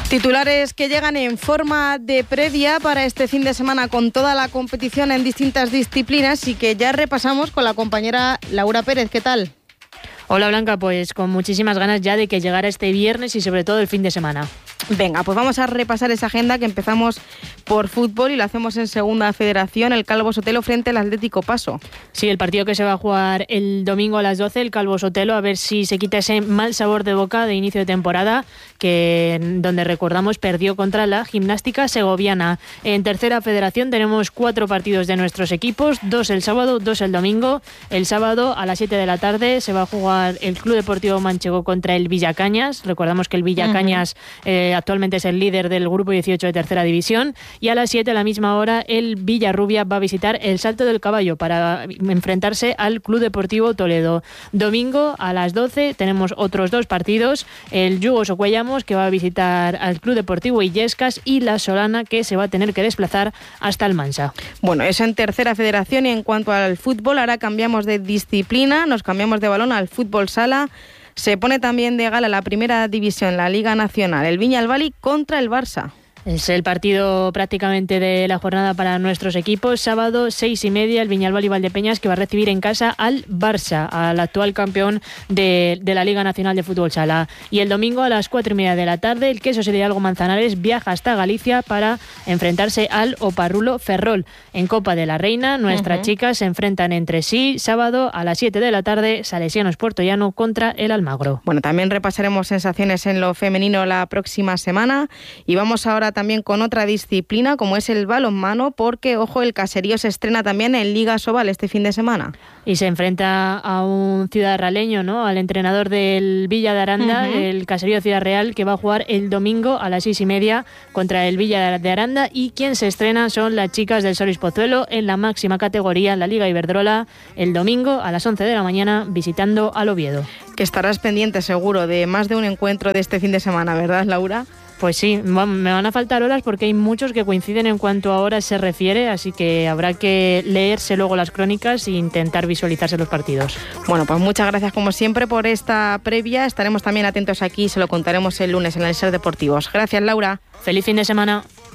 Titulares que llegan en forma de previa para este fin de semana con toda la competición en distintas disciplinas y que ya repasamos con la compañera Laura Pérez. ¿Qué tal? Hola Blanca, pues con muchísimas ganas ya de que llegara este viernes y sobre todo el fin de semana. Venga, pues vamos a repasar esa agenda que empezamos por fútbol y lo hacemos en Segunda Federación, el Calvo Sotelo frente al Atlético Paso. Sí, el partido que se va a jugar el domingo a las 12, el Calvo Sotelo, a ver si se quita ese mal sabor de boca de inicio de temporada, donde recordamos perdió contra la Gimnástica Segoviana. En Tercera Federación tenemos 4 partidos de nuestros equipos, 2 el sábado, 2 el domingo. El sábado a las 7 de la tarde se va a jugar el Club Deportivo Manchego contra el Villacañas. Recordamos que el Villacañas actualmente es el líder del grupo 18 de Tercera División, y a las 7 a la misma hora el Villarrubia va a visitar el Salto del Caballo para enfrentarse al Club Deportivo Toledo. Domingo a las 12 tenemos otros 2 partidos, el Yugo Socuellamos que va a visitar al Club Deportivo Illescas y la Solana que se va a tener que desplazar hasta Almansa. Bueno, eso en Tercera Federación, y en cuanto al fútbol, ahora cambiamos de disciplina, nos cambiamos de balón al fútbol sala. Se pone también de gala la Primera División, la Liga Nacional, el Viñalbali contra el Barça. Es el partido prácticamente de la jornada para nuestros equipos. Sábado, 6:30, el Viñalbali Valdepeñas que va a recibir en casa al Barça, al actual campeón de la Liga Nacional de Fútbol Sala. Y el domingo a las 4:30 de la tarde, el Quesos de Hidalgo Manzanares viaja hasta Galicia para enfrentarse al Oparrulo Ferrol. En Copa de la Reina, nuestras chicas se enfrentan entre sí. Sábado a las 7 de la tarde, Salesianos Puertollano contra el Almagro. Bueno, también repasaremos sensaciones en lo femenino la próxima semana, y vamos ahora también con otra disciplina como es el balonmano, porque, ojo, el Caserío se estrena también en Liga Sobal este fin de semana. Y se enfrenta a un Ciudad Realeño, ¿no? Al entrenador del Villa de Aranda, el Caserío Ciudad Real, que va a jugar el domingo a las 6:30 contra el Villa de Aranda, y quien se estrena son las chicas del Solis Pozuelo en la máxima categoría, la Liga Iberdrola, el domingo a las 11 de la mañana visitando al Oviedo. Que estarás pendiente seguro de más de un encuentro de este fin de semana, ¿verdad, Laura? Pues sí, me van a faltar horas porque hay muchos que coinciden en cuanto a horas se refiere, así que habrá que leerse luego las crónicas e intentar visualizarse los partidos. Bueno, pues muchas gracias como siempre por esta previa. Estaremos también atentos aquí y se lo contaremos el lunes en el Ser Deportivos. Gracias, Laura. Feliz fin de semana.